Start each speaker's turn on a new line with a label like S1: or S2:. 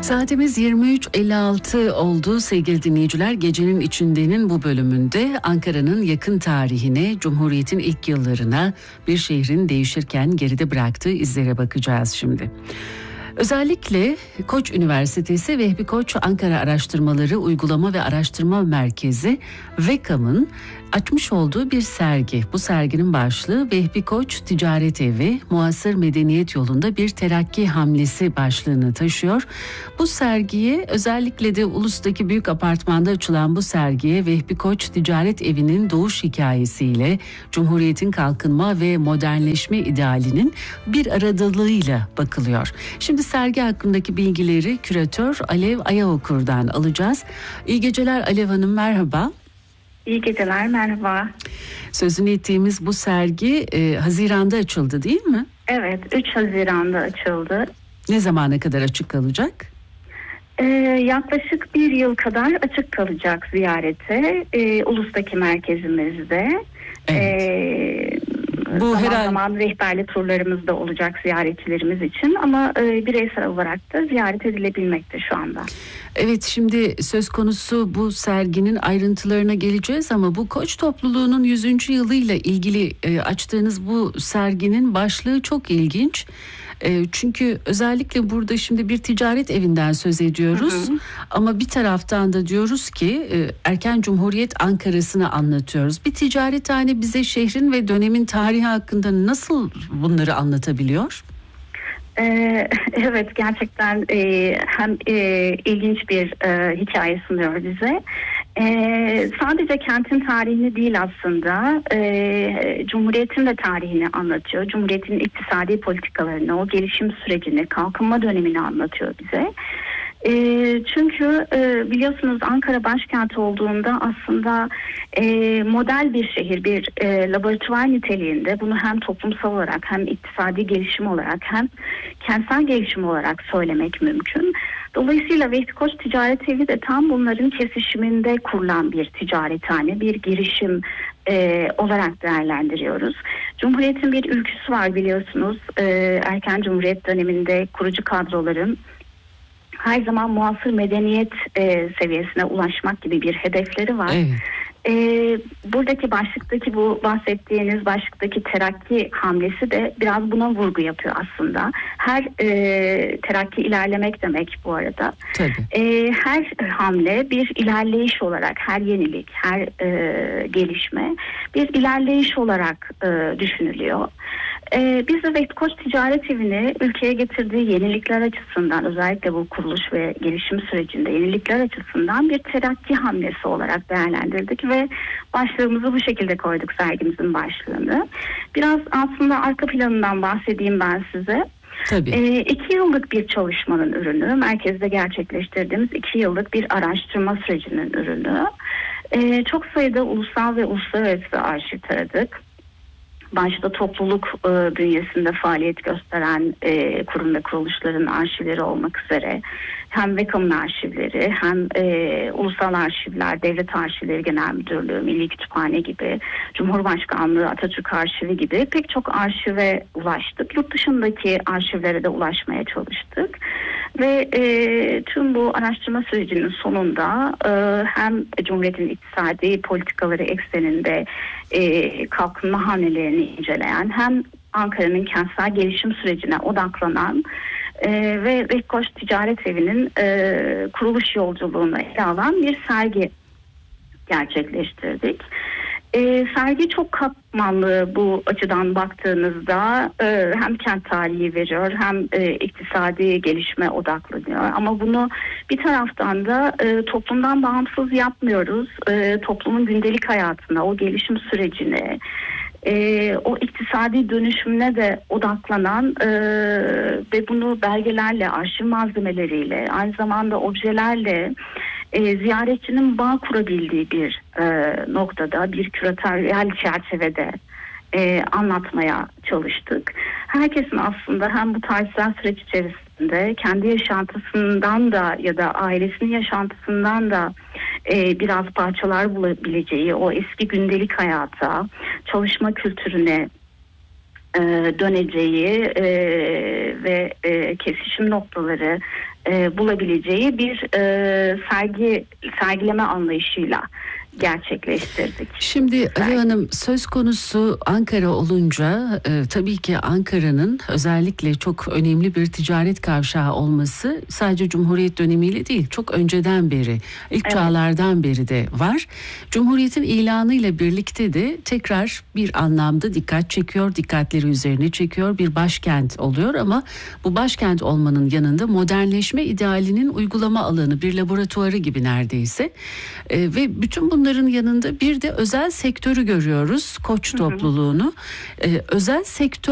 S1: Saatimiz 23.56 oldu sevgili dinleyiciler. Gecenin içindenin bu bölümünde Ankara'nın yakın tarihine, Cumhuriyet'in ilk yıllarına, bir şehrin değişirken geride bıraktığı izlere bakacağız şimdi. Özellikle Koç Üniversitesi Vehbi Koç Ankara Araştırmaları Uygulama ve Araştırma Merkezi VEKAM'ın açmış olduğu bir sergi. Bu serginin başlığı Vehbi Koç Ticaret Evi, Muasır Medeniyet Yolunda Bir Terakki Hamlesi başlığını taşıyor. Bu sergiye, özellikle de Ulus'taki büyük apartmanda açılan bu sergiye Vehbi Koç Ticaret Evi'nin doğuş hikayesiyle Cumhuriyet'in kalkınma ve modernleşme idealinin bir aradalığıyla bakılıyor. Şimdi sergi hakkındaki bilgileri küratör Alev Ayaokur'dan alacağız. İyi geceler Alev Hanım, merhaba.
S2: İyi geceler, merhaba.
S1: Sözünü ettiğimiz bu sergi Haziran'da açıldı değil mi?
S2: Evet, 3 Haziran'da açıldı.
S1: Ne zamana kadar açık kalacak?
S2: Yaklaşık 1 yıl kadar açık kalacak ziyarete. Ulus'taki merkezimizde.
S1: Evet. Bu
S2: zaman rehberli turlarımız da olacak ziyaretçilerimiz için ama bireysel olarak da ziyaret edilebilmekte şu anda.
S1: Evet, şimdi söz konusu bu serginin ayrıntılarına geleceğiz ama bu Koç topluluğunun 100. yılıyla ilgili açtığınız bu serginin başlığı çok ilginç. Çünkü özellikle burada şimdi bir ticaret evinden söz ediyoruz. Ama bir taraftan da diyoruz ki erken Cumhuriyet Ankara'sını anlatıyoruz. Bir ticarethane bize şehrin ve dönemin tarihi hakkında nasıl bunları anlatabiliyor?
S2: Evet, gerçekten hem ilginç bir hikaye sunuyor bize. Sadece kentin tarihini değil aslında, Cumhuriyet'in de tarihini anlatıyor. Cumhuriyet'in iktisadi politikalarını, o gelişim sürecini, kalkınma dönemini anlatıyor bize. Çünkü biliyorsunuz Ankara başkent olduğunda aslında model bir şehir, bir laboratuvar niteliğinde, bunu hem toplumsal olarak hem iktisadi gelişim olarak hem kentsel gelişim olarak söylemek mümkün. Dolayısıyla Vehbi Koç Ticaret Evi de tam bunların kesişiminde kurulan bir ticarethane, bir girişim olarak değerlendiriyoruz. Cumhuriyet'in bir ülküsü var biliyorsunuz. Erken Cumhuriyet döneminde kurucu kadroların her zaman muasır medeniyet seviyesine ulaşmak gibi bir hedefleri var.
S1: Evet.
S2: Buradaki başlıktaki, bu bahsettiğiniz başlıktaki terakki hamlesi de biraz buna vurgu yapıyor aslında. Her terakki ilerlemek demek bu arada. Her hamle bir ilerleyiş olarak, her yenilik, her gelişme bir ilerleyiş olarak düşünülüyor. Biz de Vehbi Koç Ticaret Evi'ni ülkeye getirdiği yenilikler açısından, özellikle bu kuruluş ve gelişim sürecinde yenilikler açısından bir terakki hamlesi olarak değerlendirdik ve başlığımızı bu şekilde koyduk, sergimizin başlığını. Biraz aslında arka planından bahsedeyim ben size.
S1: Tabii.
S2: 2 yıllık bir çalışmanın ürünü, merkezde gerçekleştirdiğimiz 2 yıllık bir araştırma sürecinin ürünü. Çok sayıda ulusal ve uluslararası arşiv taradık. Başta topluluk bünyesinde faaliyet gösteren kurum ve kuruluşların arşivleri olmak üzere hem VEKAM'ın arşivleri hem ulusal arşivler, devlet arşivleri genel müdürlüğü, Milli Kütüphane gibi, Cumhurbaşkanlığı, Atatürk Arşivi gibi pek çok arşive ulaştık. Yurt dışındaki arşivlere de ulaşmaya çalıştık. Ve tüm bu araştırma sürecinin sonunda hem Cumhuriyet'in iktisadi politikaları ekseninde kalkınma hamlelerini inceleyen hem Ankara'nın kentsel gelişim sürecine odaklanan ve Vehbi Koç Ticaret Evi'nin kuruluş yolculuğunu ele alan bir sergi gerçekleştirdik. Sergi çok katmanlı bu açıdan baktığınızda, hem kent tarihi veriyor hem iktisadi gelişme odaklanıyor. Ama bunu bir taraftan da toplumdan bağımsız yapmıyoruz. Toplumun gündelik hayatına, o gelişim sürecine, o iktisadi dönüşümüne de odaklanan ve bunu belgelerle, arşiv malzemeleriyle, aynı zamanda objelerle ziyaretçinin bağ kurabildiği bir noktada, bir küratöryel çerçevede anlatmaya çalıştık. Herkesin aslında hem bu tarihsel süreç içerisinde kendi yaşantısından da ya da ailesinin yaşantısından da biraz parçalar bulabileceği o eski gündelik hayata, çalışma kültürüne, döneceği ve kesişim noktaları bulabileceği bir sergileme anlayışıyla gerçekleştirdik.
S1: Şimdi Ali Hanım, söz konusu Ankara olunca tabii ki Ankara'nın özellikle çok önemli bir ticaret kavşağı olması sadece Cumhuriyet dönemiyle değil, çok önceden beri, ilk çağlardan beri de var. Cumhuriyet'in ilanıyla birlikte de tekrar bir anlamda dikkat çekiyor, dikkatleri üzerine çekiyor, bir başkent oluyor ama bu başkent olmanın yanında modernleşme idealinin uygulama alanı, bir laboratuvarı gibi neredeyse. Ve bütün bunların yanında bir de özel sektörü görüyoruz, Koç topluluğunu. Özel sektör